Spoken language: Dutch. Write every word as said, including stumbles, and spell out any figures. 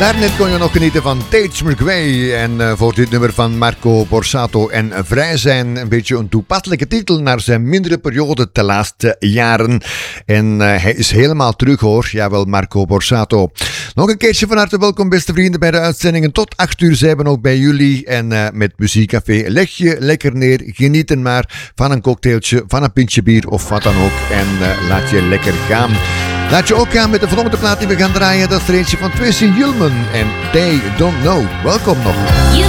Daarnet kon je nog genieten van Tate McRae en uh, voor dit nummer van Marco Borsato en Vrij zijn. Een beetje een toepasselijke titel naar zijn mindere periode de laatste jaren. En uh, hij is helemaal terug hoor, jawel Marco Borsato. Nog een keertje van harte welkom beste vrienden bij de uitzendingen. Tot acht uur zijn we ook bij jullie en uh, met Muziekcafé. Leg je lekker neer, genieten maar van een cocktailtje, van een pintje bier of wat dan ook. En uh, laat je lekker gaan. Laat je ook gaan met de volgende plaat die we gaan draaien. Dat is er eentje van Tracy Ullman en They Don't Know. Welkom nog. You